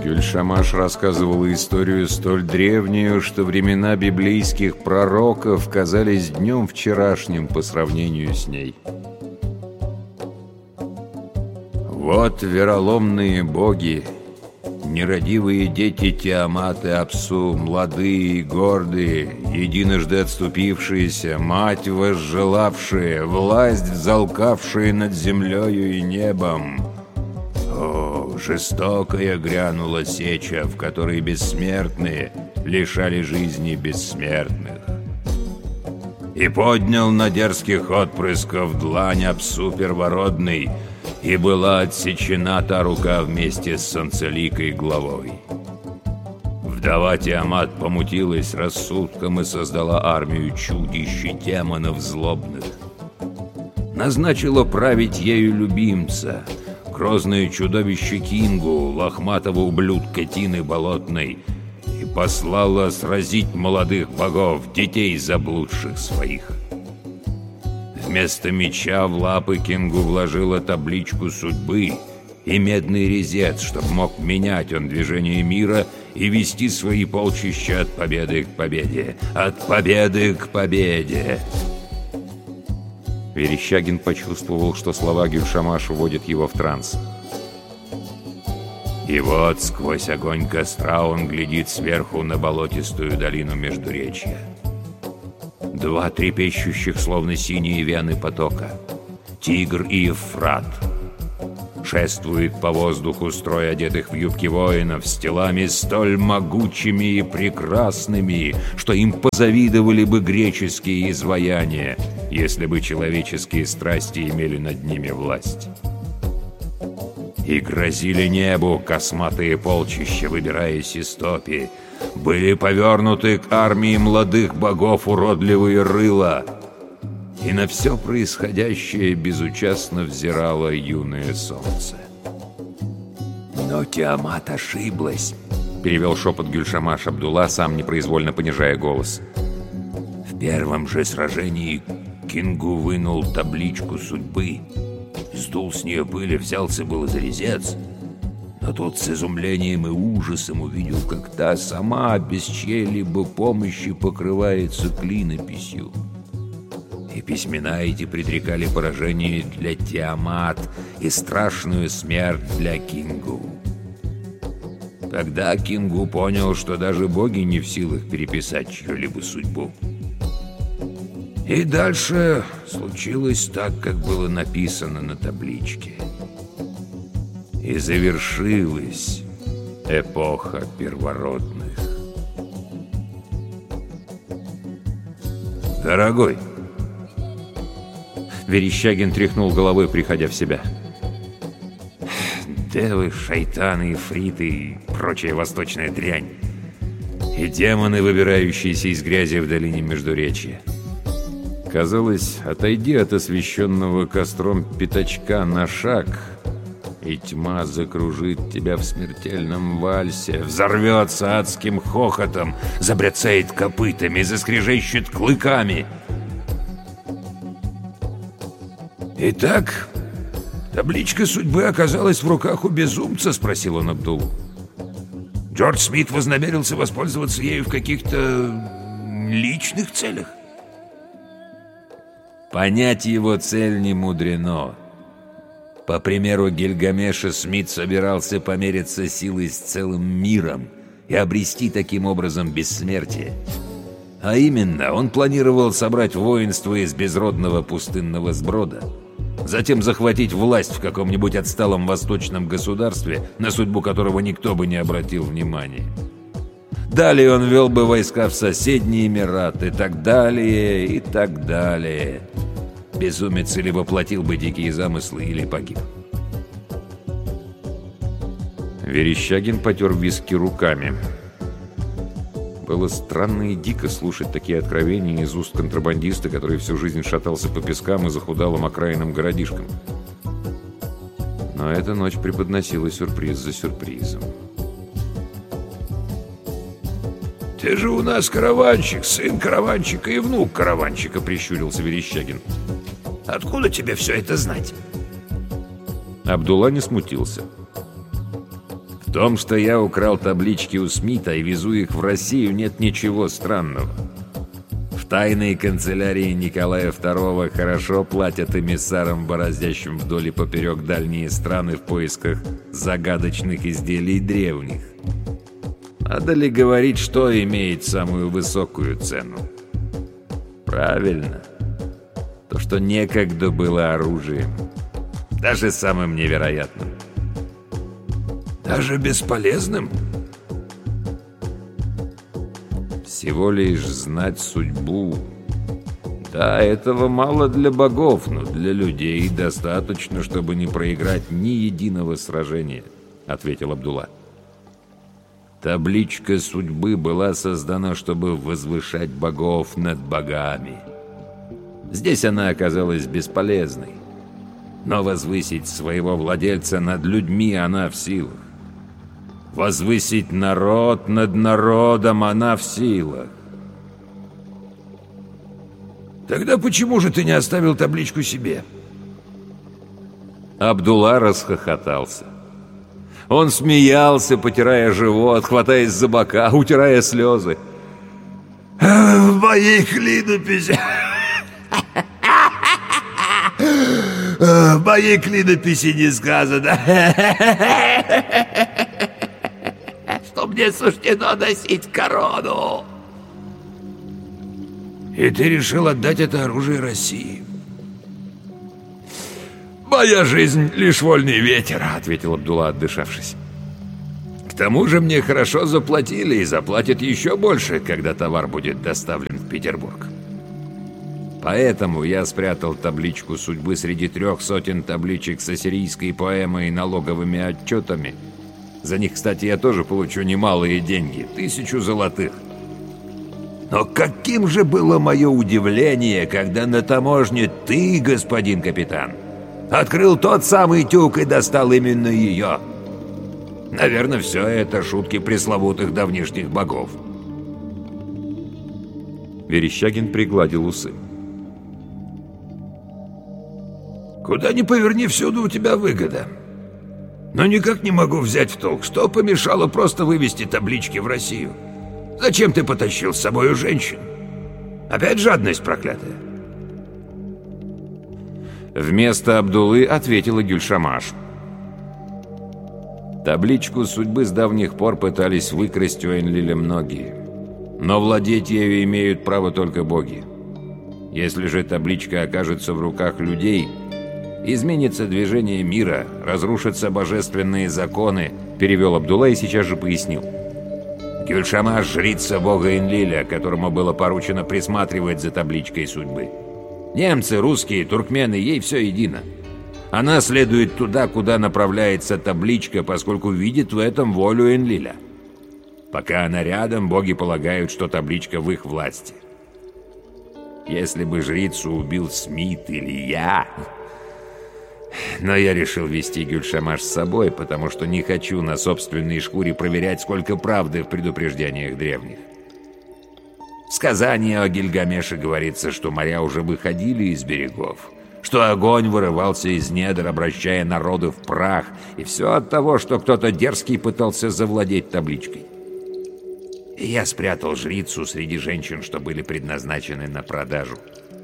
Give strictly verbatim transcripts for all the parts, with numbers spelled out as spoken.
Гюльшамаш рассказывала историю столь древнюю, что времена библейских пророков казались днем вчерашним по сравнению с ней. Вот вероломные боги, нерадивые дети Тиамат и Апсу, молодые и гордые, единожды отступившиеся, мать возжелавшие, власть взалкавшие над землею и небом. О, жестокая грянула сеча, в которой бессмертные лишали жизни бессмертных. И поднял на дерзких отпрысков длань Апсу первородный, и была отсечена та рука вместе с солнцеликой главой. Вдова Тиамат помутилась рассудком и создала армию чудищ и демонов злобных. Назначила править ею любимца, грозное чудовище Кингу, лохматого ублюдка Тины болотной, и послала сразить молодых богов, детей заблудших своих. Вместо меча в лапы Кингу вложила табличку судьбы и медный резец, чтоб мог менять он движение мира и вести свои полчища от победы к победе, от победы к победе. Верещагин почувствовал, что слова Гюльшамаш вводят его в транс. И вот сквозь огонь костра он глядит сверху на болотистую долину Междуречья. Два трепещущих, словно синие вены потока, Тигр и Евфрат. Шествует по воздуху строй одетых в юбки воинов с телами столь могучими и прекрасными, что им позавидовали бы греческие изваяния, если бы человеческие страсти имели над ними власть. И грозили небу косматые полчища, выбираясь из топи, были повернуты к армии молодых богов уродливые рыла, и на все происходящее безучастно взирало юное солнце. «Но Тиамат ошиблась», — перевел шепот Гюльшамаш Абдулла, сам непроизвольно понижая голос. «В первом же сражении Кингу вынул табличку судьбы, сдул с нее пыль и взялся было за резец. Но тут с изумлением и ужасом увидел, как та сама без чьей-либо помощи покрывается клинописью. И письмена эти предрекали поражение для Тиамат и страшную смерть для Кингу. Тогда Кингу понял, что даже боги не в силах переписать чью-либо судьбу. И дальше случилось так, как было написано на табличке. И завершилась эпоха первородных. «Дорогой!» Верещагин тряхнул головой, приходя в себя. «Девы, шайтаны, ифриты и прочая восточная дрянь. И демоны, выбирающиеся из грязи в долине Междуречья. Казалось, отойди от освещенного костром пятачка на шаг, и тьма закружит тебя в смертельном вальсе, взорвется адским хохотом, забряцает копытами, заскрежещет клыками. «Итак, табличка судьбы оказалась в руках у безумца?» — спросил он Абдуллу. «Джордж Смит вознамерился воспользоваться ею в каких-то личных целях?» Понять его цель не мудрено. По примеру Гильгамеша, Смит собирался помериться силой с целым миром и обрести таким образом бессмертие. А именно, он планировал собрать воинство из безродного пустынного сброда, затем захватить власть в каком-нибудь отсталом восточном государстве, на судьбу которого никто бы не обратил внимания. Далее он вел бы войска в соседние Эмираты, и так далее, и так далее. Безумец или воплотил бы дикие замыслы, или погиб. Верещагин потер виски руками. Было странно и дико слушать такие откровения из уст контрабандиста, который всю жизнь шатался по пескам и захудалым окраинным городишкам. Но эта ночь преподносила сюрприз за сюрпризом. «Ты же у нас караванщик, сын караванщика и внук караванщика», — прищурился Верещагин. «Откуда тебе все это знать?» Абдулла не смутился. В том, что я украл таблички у Смита и везу их в Россию, нет ничего странного. В тайной канцелярии Николая второго хорошо платят эмиссарам, бороздящим вдоль и поперек дальние страны в поисках загадочных изделий древних. Надо ли говорить, что имеет самую высокую цену? Правильно. То, что некогда было оружием. Даже самым невероятным. Даже бесполезным? Всего лишь знать судьбу. Да, этого мало для богов, но для людей достаточно, чтобы не проиграть ни единого сражения, ответил Абдулла. Табличка судьбы была создана, чтобы возвышать богов над богами. Здесь она оказалась бесполезной. Но возвысить своего владельца над людьми она в силах. Возвысить народ над народом она в силах. Тогда почему же ты не оставил табличку себе? Абдулла расхохотался. Он смеялся, потирая живот, хватаясь за бока, утирая слезы. В моей клинописи... В моей клинописи не сказано, что мне суждено носить корону. И ты решил отдать это оружие России? «Моя жизнь — лишь вольный ветер», — ответил Абдулла, отдышавшись. «К тому же мне хорошо заплатили и заплатят еще больше, когда товар будет доставлен в Петербург. Поэтому я спрятал табличку судьбы среди трех сотен табличек с ассирийской поэмой и налоговыми отчетами. За них, кстати, я тоже получу немалые деньги — тысячу золотых. Но каким же было мое удивление, когда на таможне ты, господин капитан, открыл тот самый тюк и достал именно ее. Наверное, все это шутки пресловутых давнишних богов». Верещагин пригладил усы. «Куда ни поверни, всюду у тебя выгода. Но никак не могу взять в толк, что помешало просто вывести таблички в Россию. Зачем ты потащил с собою женщин? Опять жадность проклятая?» Вместо Абдуллы ответила Гюльшамаш. Табличку судьбы с давних пор пытались выкрасть у Энлиля многие. Но владеть ею имеют право только боги. Если же табличка окажется в руках людей, изменится движение мира, разрушатся божественные законы, перевел Абдулла и сейчас же пояснил. Гюльшамаш — жрица бога Энлиля, которому было поручено присматривать за табличкой судьбы. Немцы, русские, туркмены, ей все едино. Она следует туда, куда направляется табличка, поскольку видит в этом волю Энлиля. Пока она рядом, боги полагают, что табличка в их власти. Если бы жрицу убил Смит или я... Но я решил вести Гюльшамаш с собой, потому что не хочу на собственной шкуре проверять, сколько правды в предупреждениях древних. В сказании о Гильгамеше говорится, что моря уже выходили из берегов, что огонь вырывался из недр, обращая народы в прах, и все от того, что кто-то дерзкий пытался завладеть табличкой. И я спрятал жрицу среди женщин, что были предназначены на продажу.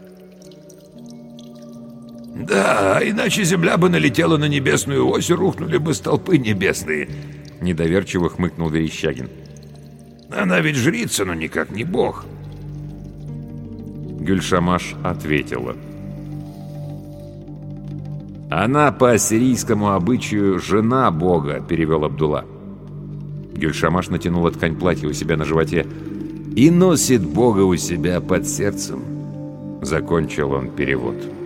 «Да, иначе земля бы налетела на небесную ось, и рухнули бы столпы небесные», — недоверчиво хмыкнул Верещагин. «Она ведь жрица, но никак не бог». Гюльшамаш ответила. «Она по ассирийскому обычаю жена бога», — перевел Абдулла. Гюльшамаш натянула ткань платья у себя на животе. «И носит бога у себя под сердцем», — закончил он перевод.